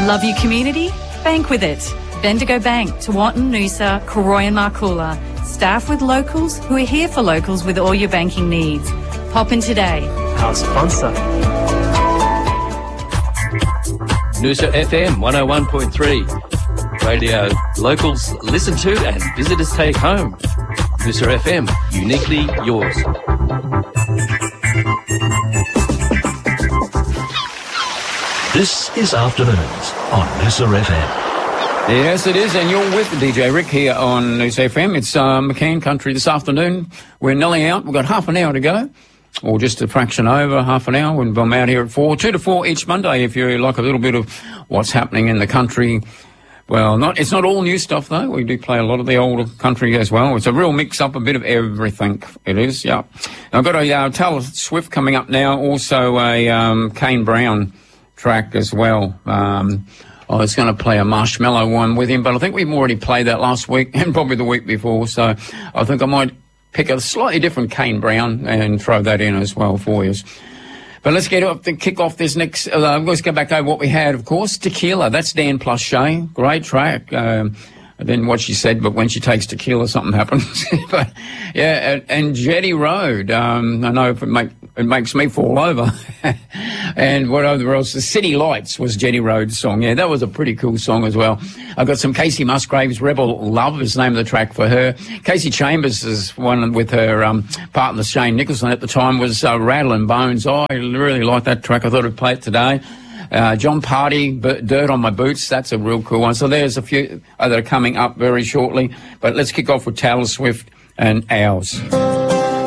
Love your community? Bank with it. Bendigo Bank, Tewantin, Noosa, Koroi and Marcoola. Staff with locals who are here for locals with all your banking needs. Pop in today. Our sponsor. Noosa FM 101.3. Radio locals listen to and visitors take home. Noosa FM, uniquely yours. This is Afternoons on Noosa FM. Yes, it is, and you're with DJ Rick here on Noosa FM. It's McCann Country this afternoon. We're nearly out. We've got half an hour to go, or just a fraction over half an hour. When I'm out here at 4, 2 to 4 each Monday, if you like a little bit of what's happening in the country. Well, it's not all new stuff, though. We do play a lot of the older country as well. It's a real mix-up, a bit of everything. It is, yeah. I've got a Taylor Swift coming up now, also a Kane Brown track as well. I was going to play a Marshmallow one with him, but I think we've already played that last week and probably the week before, so I think I might pick a slightly different Kane Brown and throw that in as well for you. But let's get up to kick off this next. Let's go back over what we had, of course. Tequila, that's Dan plus Shay. Great track. I didn't know what she said, but when she takes tequila, something happens. But yeah, and Jetty Road. I know if it makes me fall over. And whatever else, the City Lights was Jetty Road's song. Yeah, that was a pretty cool song as well. I got some Casey Musgraves, Rebel Love is the name of the track for her. Casey Chambers is one with her partner Shane Nicholson at the time was Rattlin' Bones. I really like that track. I thought I'd play it today. John Party, Dirt on My Boots, that's a real cool one. So there's a few that are coming up very shortly. But let's kick off with Taylor Swift and Ours.